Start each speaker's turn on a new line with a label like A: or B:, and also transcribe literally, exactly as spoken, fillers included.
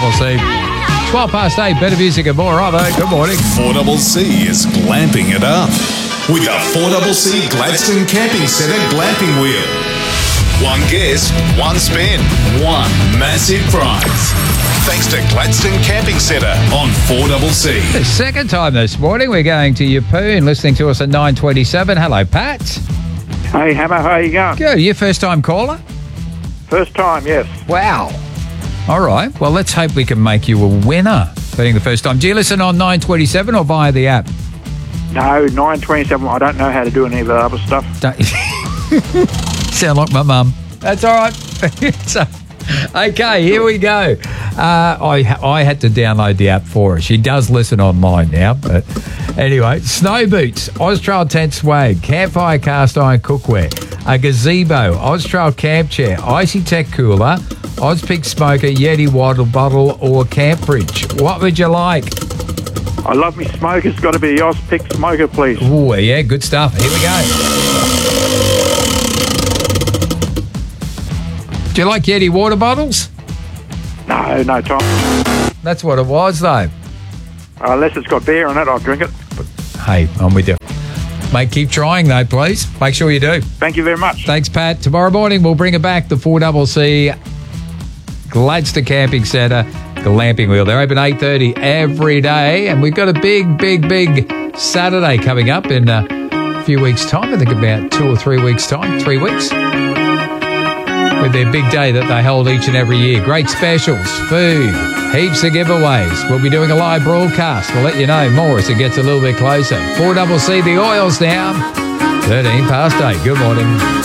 A: double C. twelve past eight, better music and more. Righto, good morning.
B: four double C is glamping it up with the four double C Gladstone Camping Centre glamping wheel. One guess, one spin, one massive prize. Thanks to Gladstone Camping Centre on four double C.
A: The second time this morning, we're going to Yeppoon, listening to us at nine twenty-seven. Hello, Pat.
C: Hey, Hammer, how you going?
A: Good. You first time caller?
C: First time, yes.
A: Wow. All right. Well, let's hope we can make you a winner being the first time. Do you listen on nine twenty-seven or via the app?
C: No, nine twenty-seven. I don't know how to do any of the other stuff.
A: Don't sound like my mum. That's all right. So, okay, here we go. Uh, I I had to download the app for her. She does listen online now, but anyway, snow boots, Austrail tent swag, campfire cast iron cookware, a gazebo, Austrail camp chair, Icy Tech cooler, Ozpick smoker, Yeti water bottle, or camp fridge. What would you like?
C: I love me smoker. It's got to be the Ozpick smoker, please.
A: Oh yeah, good stuff. Here we go. Do you like Yeti water bottles?
C: No, no time.
A: That's what it was, though.
C: Unless it's got beer in it, I'll drink it.
A: Hey, I'm with you. Mate, keep trying, though, please. Make sure you do.
C: Thank you very much.
A: Thanks, Pat. Tomorrow morning, we'll bring it back, the four double C Gladstone Camping Centre, glamping wheel. They're open eight thirty every day, and we've got a big, big, big Saturday coming up in a few weeks' time. I think about two or three weeks' time. Three weeks. With their big day that they hold each and every year. Great specials, food, heaps of giveaways. We'll be doing a live broadcast. We'll let you know more as it gets a little bit closer. four double C, the oils now. thirteen past eight. Good morning.